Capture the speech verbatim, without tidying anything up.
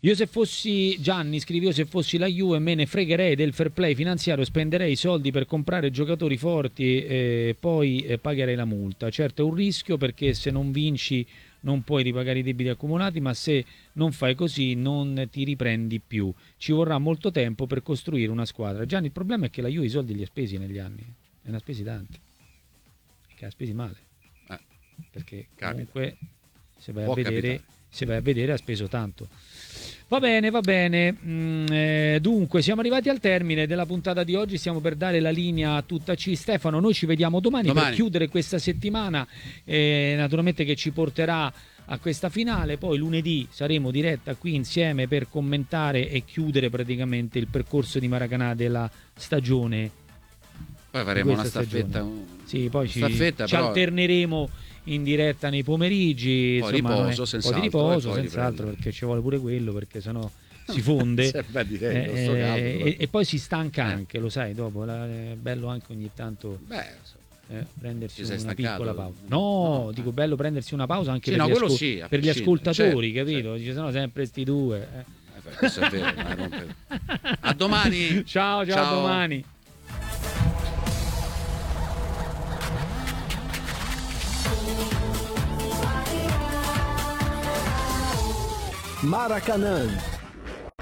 Io se fossi Gianni, scrivi, io se fossi la Juve me ne fregherei del fair play finanziario, spenderei i soldi per comprare giocatori forti e poi eh, pagherei la multa. Certo è un rischio perché se non vinci non puoi ripagare i debiti accumulati, ma se non fai così non ti riprendi più. Ci vorrà molto tempo per costruire una squadra. Gianni, il problema è che la Juve i soldi li ha spesi negli anni, e ne ha spesi tanti, e che ha spesi male, eh, perché capita. comunque se vai, Può a vedere, capitare. se vai a vedere ha speso tanto. Va bene, va bene. Mm, eh, dunque, siamo arrivati al termine della puntata di oggi. Stiamo per dare la linea a tutta C. Stefano, noi ci vediamo domani, Domani. per chiudere questa settimana, eh, naturalmente che ci porterà a questa finale. Poi lunedì saremo diretta qui insieme per commentare e chiudere praticamente il percorso di Maracanã della stagione. Poi faremo una questa staffetta. stagione. Sì, poi ci, staffetta, ci però... alterneremo in diretta nei pomeriggi, poi insomma, riposo, non è- un po' di riposo, senz'altro, perché ci vuole pure quello, perché sennò si fonde. Serve a dire, Eh, sto caldo, e, e poi si stanca Eh. anche, lo sai, dopo la- è bello anche ogni tanto Beh, so- eh, prendersi Ti sei una stancato? piccola pausa. No, No, dico eh. bello prendersi una pausa anche Sì, per, no, gli, quello ascol- sì, a per gli prescindere, ascoltatori, certo, capito? Ci sono sempre sti due. eh. eh, questo è vero, ma rompe- a domani. Ciao, ciao, Ciao. a domani. Maracanã